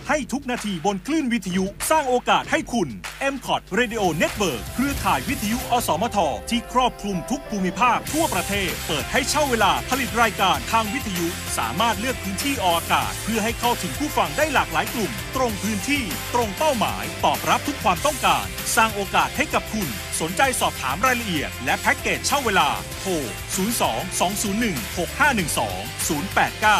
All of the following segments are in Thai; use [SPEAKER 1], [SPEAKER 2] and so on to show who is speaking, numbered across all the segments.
[SPEAKER 1] ให้ทุกนาทีบนคลื่นวิทยุสร้างโอกาสให้คุณ MCOT Radio Network เครือข่ายวิทยุอสมทที่ครอบคลุมทุกภูมิภาคทั่วประเทศเปิดให้เช่าเวลาผลิตรายการทางวิทยุสามารถเลือกพื้นที่ออกอากาศเพื่อให้เข้าถึงผู้ฟังได้หลากหลายกลุ่มตรงพื้นที่ตรงเป้าหมายตอบรับทุกความต้องการสร้างโอกาสให้กับคุณสนใจสอบถามรายละเอียดและแพ็กเกจเช่าเวลาโทร 02-201-6512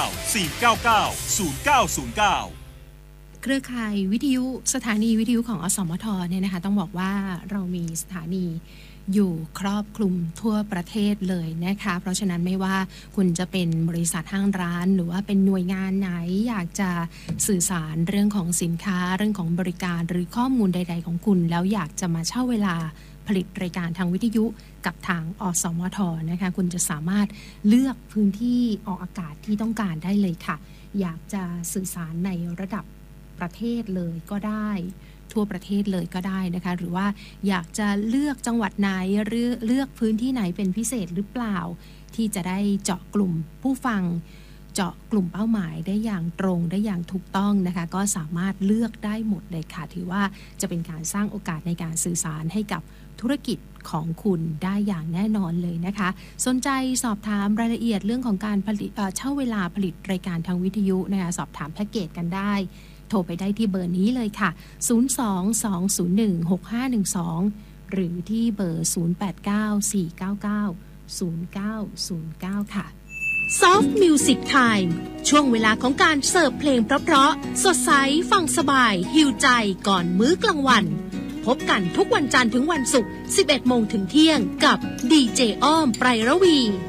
[SPEAKER 1] 089-499-0909
[SPEAKER 2] เครือข่ายวิทยุสถานีวิทยุของอสมทเนี่ยนะคะต้องบอกว่าเรามีสถานีอยู่ครอบคลุมทั่วประเทศเลยนะคะเพราะฉะนั้นไม่ว่าคุณจะเป็นบริษัทห้างร้านหรือว่าเป็นหน่วยงานไหนอยากจะสื่อสารเรื่องของสินค้าเรื่องของบริการหรือข้อมูลใดๆของคุณแล้วอยากจะมาเช่าเวลาผลิตรายการทางวิทยุกับทางอสมทนะคะคุณจะสามารถเลือกพื้นที่ออกอากาศที่ต้องการได้เลยค่ะอยากจะสื่อสารในระดับประเทศเลยก็ได้ทั่วประเทศเลยก็ได้นะคะหรือว่าอยากจะเลือกจังหวัดไหนหรือเลือกพื้นที่ไหนเป็นพิเศษหรือเปล่าที่จะได้เจาะกลุ่มผู้ฟังเจาะกลุ่มเป้าหมายได้อย่างตรงได้อย่างถูกต้องนะคะก็สามารถเลือกได้หมดเลยค่ะถือว่าจะเป็นการสร้างโอกาสในการสื่อสารให้กับธุรกิจของคุณได้อย่างแน่นอนเลยนะคะสนใจสอบถามรายละเอียดเรื่องของการผลิตเช่าเวลาผลิตรายการทางวิทยุนะคะสอบถามแพ็กเกจกันได้โทรไปได้ที่เบอร์นี้เลยค่ะ 022016512 หรือที่เบอร์ 0894990909 ค่ะ
[SPEAKER 3] Soft Music Time ช่วงเวลาของการเสิร์ฟเพลงเพราะๆสดใสฟังสบายหิวใจก่อนมื้อกลางวันพบกันทุกวันจันทร์ถึงวันศุกร์ 11 โมงถึงเที่ยงกับดีเจอ้อมไพรระวี